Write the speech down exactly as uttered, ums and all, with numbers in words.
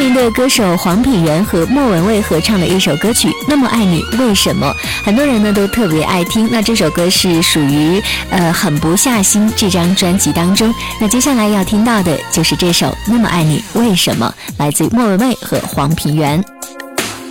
名的歌手黄品源和莫文蔚合唱的一首歌曲《那么爱你为什么》，很多人呢都特别爱听。那这首歌是属于呃狠不下心这张专辑当中。那接下来要听到的就是这首《那么爱你为什么》，来自莫文蔚和黄品源。